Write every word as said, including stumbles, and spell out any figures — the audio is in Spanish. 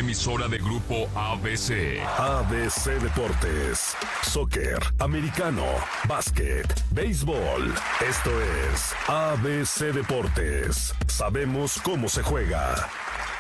emisora de Grupo A B C. A B C Deportes, soccer, americano, básquet, béisbol. Esto es A B C Deportes. Sabemos cómo se juega.